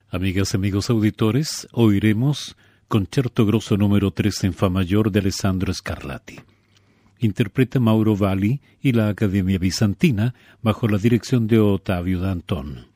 Amigas y amigos auditores, oiremos Concerto Grosso número 3 en Fa mayor de Alessandro Scarlatti. Interpreta Mauro Valli y la Academia Bizantina bajo la dirección de Ottavio Danton.